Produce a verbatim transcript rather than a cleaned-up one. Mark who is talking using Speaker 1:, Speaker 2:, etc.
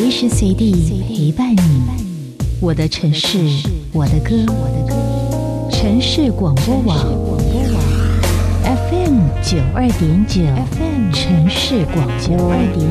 Speaker 1: 随时随地陪伴你。我的城市，我的歌，城市广播网 F M 九二点九，城市广播二点